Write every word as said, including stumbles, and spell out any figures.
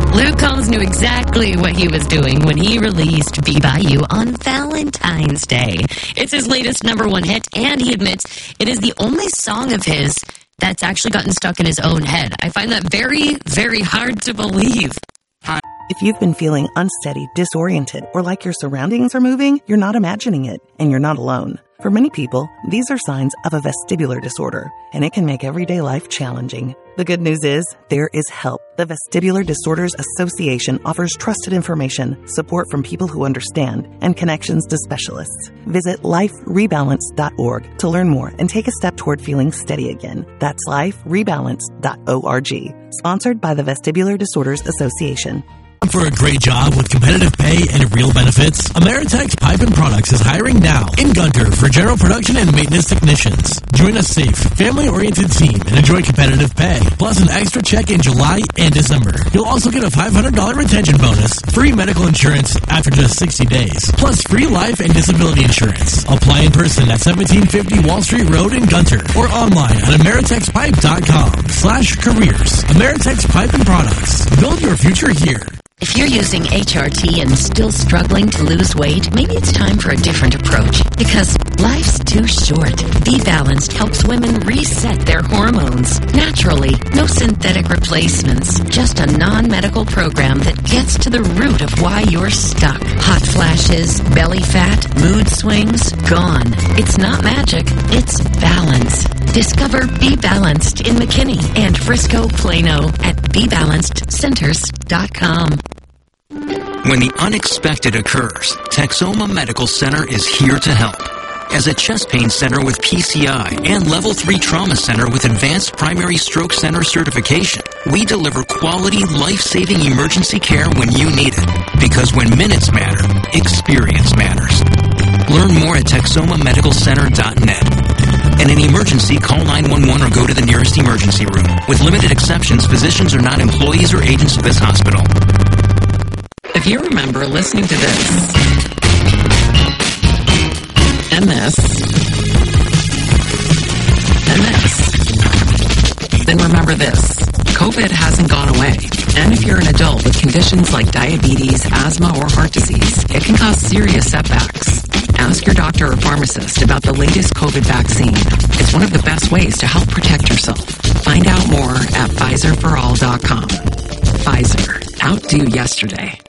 Luke Combs knew exactly what he was doing when he released Be By You on Valentine's Day. It's his latest number one hit, and he admits it is the only song of his that's actually gotten stuck in his own head. I find that very, very hard to believe. If you've been feeling unsteady, disoriented, or like your surroundings are moving, you're not imagining it, and you're not alone. For many people, these are signs of a vestibular disorder, and it can make everyday life challenging. The good news is, there is help. The Vestibular Disorders Association offers trusted information, support from people who understand, and connections to specialists. Visit life rebalance dot org to learn more and take a step toward feeling steady again. That's life rebalance dot org. Sponsored by the Vestibular Disorders Association. For a great job with competitive pay and real benefits, Ameritex Pipe and Products is hiring now in Gunter for general production and maintenance technicians. Join a safe, family-oriented team and enjoy competitive pay, plus an extra check in July and December. You'll also get a five hundred dollars retention bonus, free medical insurance after just sixty days, plus free life and disability insurance. Apply in person at seventeen fifty Wall Street Road in Gunter or online at ameritex pipe dot com slash careers. Ameritex Pipe and Products. Build your future here. If you're using H R T and still struggling to lose weight, maybe it's time for a different approach. Because life's too short. Be Balanced helps women reset their hormones naturally. No synthetic replacements. Just a non-medical program that gets to the root of why you're stuck. Hot flashes, belly fat, mood swings, gone. It's not magic. It's balance. Discover Be Balanced in McKinney and Frisco, Plano at be balanced centers dot com. When the unexpected occurs, Texoma Medical Center is here to help. As a chest pain center with P C I and Level three Trauma Center with Advanced Primary Stroke Center certification, we deliver quality, life-saving emergency care when you need it. Because when minutes matter, experience matters. Learn more at texoma medical center dot net. In an emergency, call nine one one or go to the nearest emergency room. With limited exceptions, physicians are not employees or agents of this hospital. If you remember listening to this, and this, and this, then remember this. COVID hasn't gone away. And if you're an adult with conditions like diabetes, asthma, or heart disease, it can cause serious setbacks. Ask your doctor or pharmacist about the latest COVID vaccine. It's one of the best ways to help protect yourself. Find out more at Pfizer for all dot com. Pfizer. Outdo yesterday.